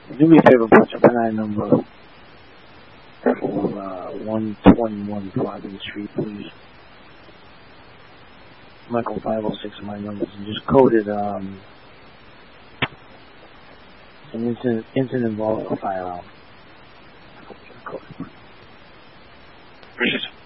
Do me a favor, put your pen number for 121 Providence Street, please. Michael 506 of my numbers, and just coded an incident involving a firearm. Appreciate it.